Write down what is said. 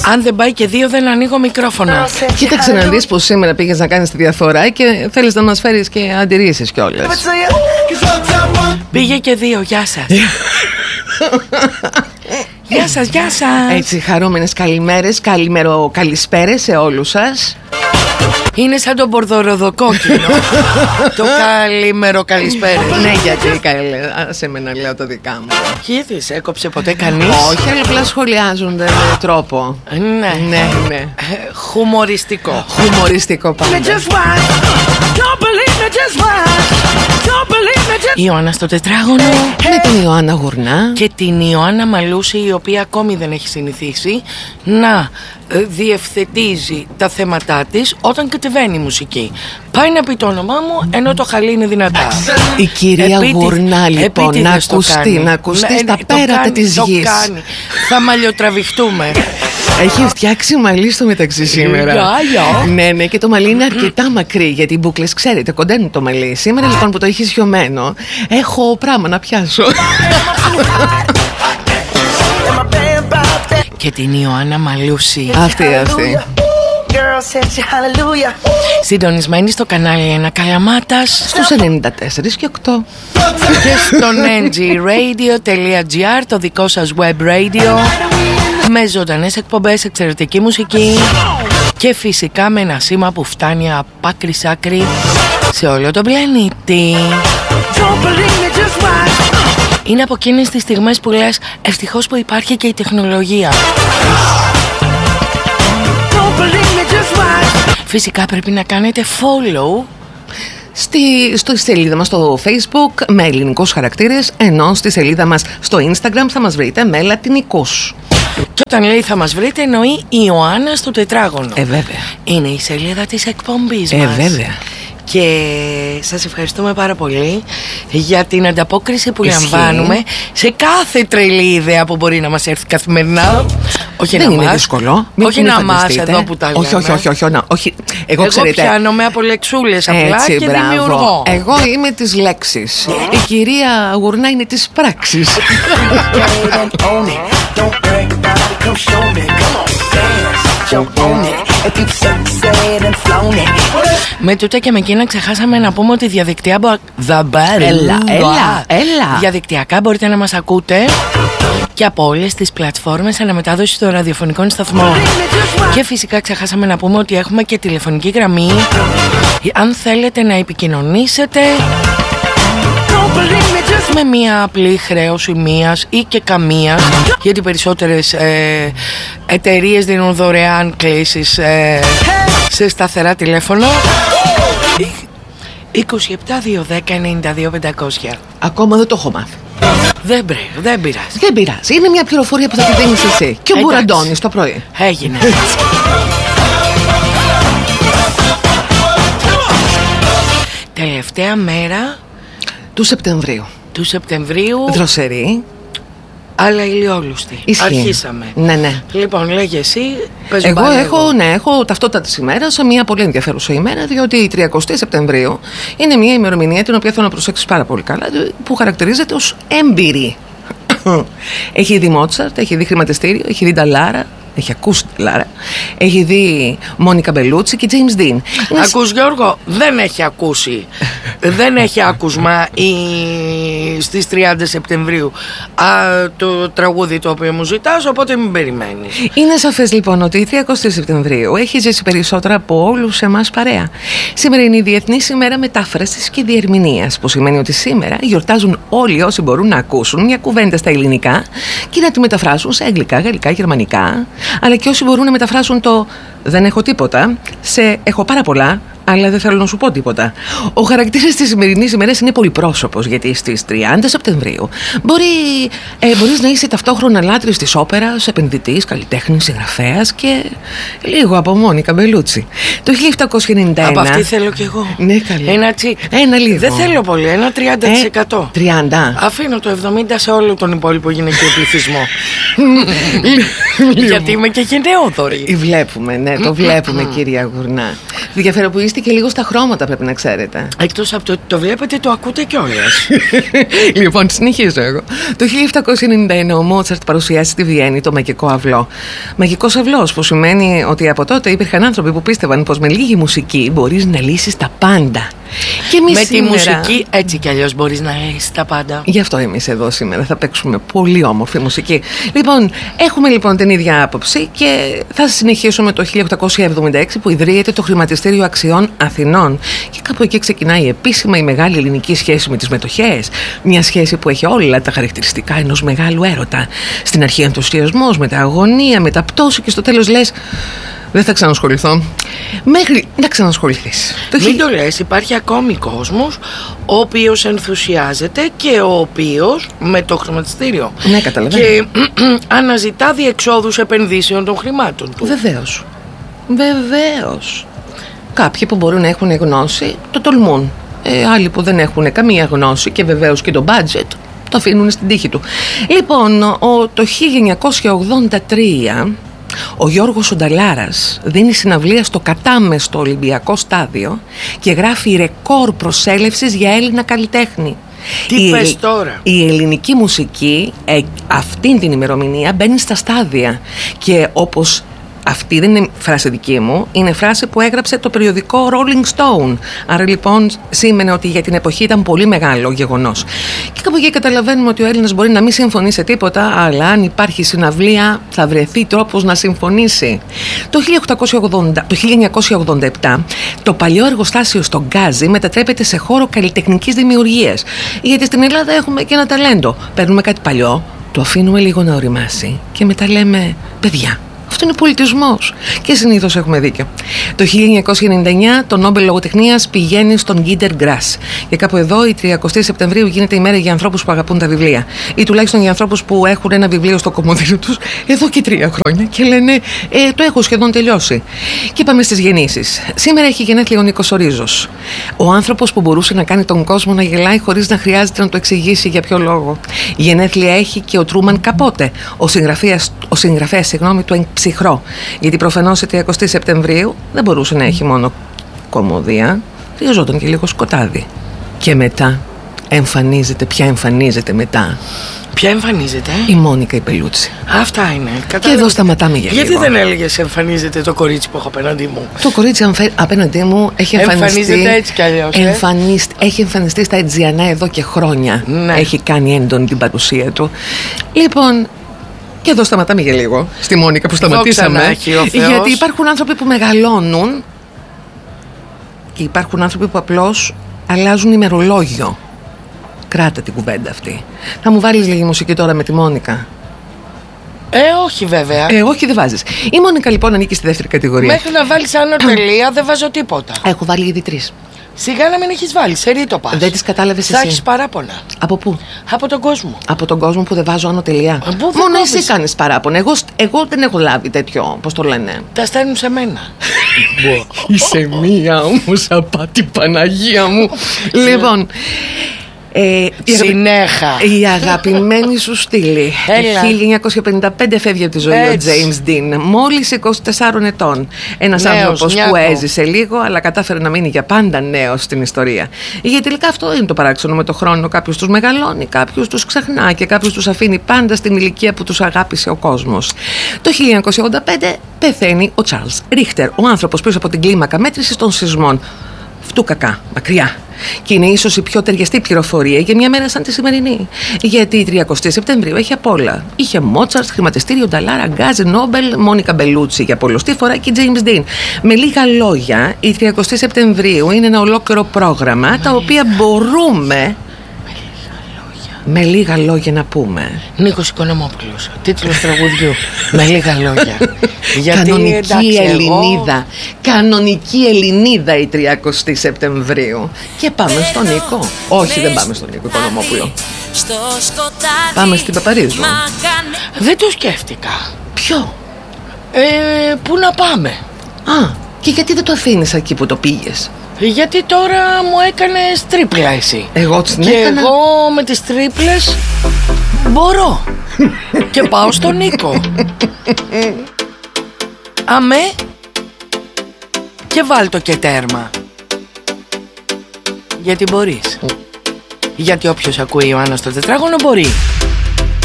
Αν δεν πάει και 2 δεν ανοίγω μικρόφωνα. Κοίταξε να δεις πως σήμερα πήγες να κάνεις τη διαφορά και θέλεις να μας φέρεις και αντιρρήσεις κιόλας. Πήγε και 2, γεια σας. Γεια σας, γεια σας. Έτσι, χαρούμενες καλημέρες, καλησπέρες σε όλους σας. Είναι σαν τον μπορδοροδοκόκκινο. Το καλήμερο καλησπέρα. Ναι, γιατί σε μένα λέω τα δικά μου. Κοίτης, έκοψε ποτέ κανείς? Όχι, αλλά απλά σχολιάζονται με τρόπο. Ναι. Χουμοριστικό. Χουμοριστικό πάντα. Η Ιωάννα στο τετράγωνο με την Ιωάννα Γουρνά και την Ιωάννα Μαλούση, η οποία ακόμη δεν έχει συνηθίσει να διευθετίζει τα θέματά της όταν κατεβαίνει η μουσική. Πάει να πει το όνομά μου ενώ το χαλί είναι δυνατά. Η κυρία Γουρνά λοιπόν να ακουστεί στα πέρατα της γης. Θα μαλλιοτραβηχτούμε. Έχει φτιάξει μαλλί στο μεταξύ σήμερα. Ναι, και το μαλλί είναι αρκετά μακρύ, γιατί οι μπούκλες, ξέρετε, κοντένουν το μαλλί. Σήμερα λοιπόν που το έχει σιωμένο, έχω πράγμα να πιάσω. Και την Ιωάννα Μαλούση. Αυτή. Συντονισμένη στο κανάλι 1 Καλαμάτας στους 94 και 8 και στον ngradio.gr, το δικό σας web radio, με ζωντανές εκπομπές, εξαιρετική μουσική και φυσικά με ένα σήμα που φτάνει από άκρη σ' άκρη σε όλο τον πλανήτη. Είναι από εκείνες τις στιγμές που λες ευτυχώς που υπάρχει και η τεχνολογία. Φυσικά πρέπει να κάνετε follow στη σελίδα μας στο Facebook με ελληνικούς χαρακτήρες, ενώ στη σελίδα μας στο Instagram θα μας βρείτε με λατινικούς. Και όταν λέει θα μας βρείτε εννοεί η Ιωάννα στο τετράγωνο. Βέβαια. Είναι η σελίδα της εκπομπής μας. Βέβαια. Και σας ευχαριστούμε πάρα πολύ για την ανταπόκριση που λαμβάνουμε σε κάθε τρελή ιδέα που μπορεί να μας έρθει καθημερινά. Όχι δεν να είναι μας, δύσκολο. όχι να μας εδώ που τα λέμε. Όχι. Εγώ πιάνομαι από λεξούλες απλά έτσι, και μπράβο. δημιουργώ. Εγώ είμαι της λέξης. Η κυρία Γουρνά είναι της πράξης. Με τούτα και με εκείνα ξεχάσαμε να πούμε ότι διαδικτυακά μπορείτε να μας ακούτε και από όλες τις πλατφόρμες αναμετάδοσης των ραδιοφωνικών σταθμών. Και φυσικά ξεχάσαμε να πούμε ότι έχουμε και τηλεφωνική γραμμή αν θέλετε να επικοινωνήσετε με μία απλή χρέωση μίας ή και καμίας, γιατί περισσότερες εταιρείες δίνουν δωρεάν κλήσεις σε σταθερά τηλέφωνο. 27 210 92 500. Ακόμα δεν το έχω μάθει. Δεν πειράζει. Δεν πειράζει. Είναι μια πληροφορία που θα τη δίνεις εσύ. Και ο Μπουραντώνης το πρωί. Έγινε. Τελευταία μέρα του Σεπτεμβρίου. Δροσερή. Αλλά ηλιόλουστη. Αρχίσαμε. Ναι. Λοιπόν, λέγε εσύ. Εγώ έχω ταυτότητα της ημέρας, μια πολύ ενδιαφέρουσα ημέρα, διότι η 30 Σεπτεμβρίου είναι μια ημερομηνία την οποία θέλω να προσέξεις πάρα πολύ καλά, που χαρακτηρίζεται ως έμπειρη. Έχει δει Μότσαρτ, έχει δει Χρηματιστήριο, έχει δει Νταλάρα, έχει ακούσει Νταλάρα, έχει δει Μόνικα Μπελούτσι και James Dean. Ακούς Γιώργο, δεν έχει ακούσει. Δεν έχει άκουσμα στις 30 Σεπτεμβρίου το τραγούδι το οποίο μου ζητάς, οπότε μην περιμένεις. Είναι σαφές λοιπόν ότι η 30 Σεπτεμβρίου έχει ζήσει περισσότερα από όλους εμάς παρέα. Σήμερα είναι η Διεθνής ημέρα μετάφρασης και διερμηνίας, που σημαίνει ότι σήμερα γιορτάζουν όλοι όσοι μπορούν να ακούσουν μια κουβέντα στα ελληνικά και να τη μεταφράσουν σε αγγλικά, γαλλικά, γερμανικά, αλλά και όσοι μπορούν να μεταφράσουν το «δεν έχω τίποτα» σε «έχω πάρα πολλά, αλλά δεν θέλω να σου πω τίποτα». Ο χαρακτήρας της σημερινής ημέρας είναι πολυπρόσωπος, γιατί στις 30 Σεπτεμβρίου μπορείς να είσαι ταυτόχρονα λάτρης της όπερας, επενδυτής, καλλιτέχνης, συγγραφέας και λίγο από Μόνικα Μπελούτσι. Το 1791. Από αυτή θέλω κι εγώ. Ναι, καλή. Ένα τσικ. Ένα λίγο. Δεν θέλω πολύ, ένα 30%. 30. Αφήνω το 70% σε όλο τον υπόλοιπο γυναικείο πληθυσμό. Γιατί είμαι και γενναιόδορη. Βλέπουμε, ναι, το βλέπουμε, κυρία Γουρνά. Διαφοροποιήστε και λίγο στα χρώματα, πρέπει να ξέρετε. Εκτός από το ότι το βλέπετε, το ακούτε κιόλας. Λοιπόν, συνεχίζω εγώ. Το 1791 ο Μότσαρτ παρουσιάσει στη Βιέννη το Μαγικό Αυλό. Μαγικός αυλός, που σημαίνει ότι από τότε υπήρχαν άνθρωποι που πίστευαν πως με λίγη μουσική μπορείς να λύσεις τα πάντα. Και με σήμερα... τη μουσική έτσι κι αλλιώς μπορείς να λύσεις τα πάντα. Γι' αυτό εμείς εδώ σήμερα θα παίξουμε πολύ όμορφη μουσική. Λοιπόν, έχουμε λοιπόν την ίδια άποψη και θα συνεχίσουμε το 1876 που ιδρύεται το Χρηματιστήριο Αξιών Αθηνών. Και κάπου εκεί ξεκινάει επίσημα η μεγάλη ελληνική σχέση με τις μετοχές. Μια σχέση που έχει όλα τα χαρακτηριστικά ενός μεγάλου έρωτα. Στην αρχή ενθουσιασμός, μετά αγωνία, μετά πτώση και στο τέλος λες... Δεν θα ξανασχοληθώ. Μέχρι να ξανασχοληθείς. Μην το λες, υπάρχει ακόμη κόσμος ο οποίος ενθουσιάζεται και ο οποίος με το χρηματιστήριο. Ναι, καταλαβαίνω. Και αναζητά διεξόδους επενδύσεων των χρημάτων του. Βεβαίως. Βεβαίως. Κάποιοι που μπορούν να έχουν γνώση το τολμούν. Άλλοι που δεν έχουν καμία γνώση και βεβαίως και το budget το αφήνουν στην τύχη του. Λοιπόν, το 1983... ο Γιώργος Νταλάρας δίνει συναυλία στο κατάμεστο Ολυμπιακό στάδιο και γράφει ρεκόρ προσέλευσης για Έλληνα καλλιτέχνη. Τι πες τώρα? Η ελληνική μουσική αυτήν την ημερομηνία μπαίνει στα στάδια και όπως... Αυτή δεν είναι φράση δική μου, είναι φράση που έγραψε το περιοδικό Rolling Stone. Άρα λοιπόν σήμαινε ότι για την εποχή ήταν πολύ μεγάλο γεγονός. Και κάπου εκεί καταλαβαίνουμε ότι ο Έλληνας μπορεί να μην συμφωνεί σε τίποτα, αλλά αν υπάρχει συναυλία θα βρεθεί τρόπος να συμφωνήσει. Το 1987 το παλιό εργοστάσιο στο Γκάζι μετατρέπεται σε χώρο καλλιτεχνικής δημιουργίας. Γιατί στην Ελλάδα έχουμε και ένα ταλέντο. Παίρνουμε κάτι παλιό, το αφήνουμε λίγο να οριμάσει και μετά λέμε παιδιά. Αυτό είναι πολιτισμός. Και συνήθως έχουμε δίκιο. Το 1999 το Νόμπελ Λογοτεχνίας πηγαίνει στον Γκίντερ Γκρας. Και κάπου εδώ η 30 Σεπτεμβρίου γίνεται η μέρα για ανθρώπους που αγαπούν τα βιβλία. Ή τουλάχιστον για ανθρώπους που έχουν ένα βιβλίο στο κομμωδίνο τους εδώ και 3 χρόνια και λένε το έχω σχεδόν τελειώσει. Και πάμε στις γεννήσεις. Σήμερα έχει γενέθλια ο Νίκος ο Ρίζος. Ο άνθρωπος που μπορούσε να κάνει τον κόσμο να γελάει χωρίς να χρειάζεται να το εξηγήσει για ποιο λόγο. Γενέθλια έχει και ο Τρούμαν Καπότε, ο συγγραφέας του Ψυχρό. Γιατί προφανώς η 30 Σεπτεμβρίου δεν μπορούσε να έχει μόνο κομμωδία, χρειαζόταν και λίγο σκοτάδι. Και μετά ποια εμφανίζεται μετά? Ποια εμφανίζεται? Η Μόνικα η Μπελούτσι. Αυτά είναι. Και εδώ σταματάμε για λίγο. Γιατί δεν έλεγες εμφανίζεται το κορίτσι που έχω απέναντί μου? Το κορίτσι απέναντί μου έχει εμφανιστεί. Εμφανίζεται έτσι κι αλλιώς. Έχει εμφανιστεί στα Ετζιανά εδώ και χρόνια. Ναι. Έχει κάνει έντονη την παρουσία του. Λοιπόν. Και εδώ σταματάμε για λίγο. Στη Μόνικα που σταματήσαμε. Γιατί υπάρχουν άνθρωποι που μεγαλώνουν και υπάρχουν άνθρωποι που απλώς αλλάζουν ημερολόγιο. Κράτα την κουβέντα αυτή. Θα μου βάλεις λίγη μουσική τώρα με τη Μόνικα? Όχι βέβαια. Όχι, δεν βάζεις. Η Μόνικα λοιπόν ανήκει στη δεύτερη κατηγορία. Μέχρι να βάλεις άνω τελεία δεν βάζω τίποτα. Έχω βάλει ήδη 3. Σιγά να μην έχεις βάλει, σε ρί το πας. Δεν τις κατάλαβες εσύ? Θα έχεις παράπονα. Από πού? Από τον κόσμο. Από τον κόσμο που δεν βάζω άνω τελεία. Μόνο εσύ κάνεις παράπονα. Εγώ δεν έχω λάβει τέτοιο, πώς το λένε. Τα στέλνουν σε μένα. Είσαι μία όμως απάτη, Παναγία μου. Λοιπόν, συνέχα. Η αγαπημένη σου στήλη. 1955 φεύγει από τη ζωή ο James Dean, μόλις 24 ετών. Ένας άνθρωπος που έζησε λίγο αλλά κατάφερε να μείνει για πάντα νέος στην ιστορία. Γιατί τελικά αυτό είναι το παράξενο με το χρόνο. Κάποιος τους μεγαλώνει, κάποιους τους ξεχνά και κάποιους τους αφήνει πάντα στην ηλικία που τους αγάπησε ο κόσμος. Το 1985 πεθαίνει ο Charles Richter, ο άνθρωπος πίσω από την κλίμακα μέτρησης των σεισμών. Φτού κακά, μακριά. Και είναι ίσως η πιο ταιριαστή πληροφορία για μια μέρα σαν τη σημερινή. Γιατί η 30 Σεπτεμβρίου έχει απ' όλα. Είχε Μότσαρτ, χρηματιστήριο, Νταλάρα, Γκάζι, Νόμπελ, Μόνικα Μπελούτσι για πολλωστή φορά και James Dean. Με λίγα λόγια, η 30 Σεπτεμβρίου είναι ένα ολόκληρο πρόγραμμα τα οποία μπορούμε. Με λίγα λόγια να πούμε. Νίκος Οικονομόπουλος, τίτλος τραγουδιού. Με λίγα λόγια. Γιατί, κανονική Ελληνίδα. Κανονική Ελληνίδα η 30 Σεπτεμβρίου. Και πάμε στον Νίκο. Όχι, δεν πάμε στον Νίκο Οικονομόπουλο. Πάμε στην Παπαρίζου. Δεν το σκέφτηκα. Ποιο? Πού να πάμε? Α, και γιατί δεν το αφήνεις εκεί που το πήγες? Γιατί τώρα μου έκανες τρίπλα εσύ. Εγώ τις και έκανα. Εγώ με τις τρίπλες μπορώ. Και πάω στον Νίκο. Αμέ. Και βάλ το και τέρμα. Γιατί μπορείς. Γιατί όποιος ακούει Ιωάννα στο τετράγωνο μπορεί.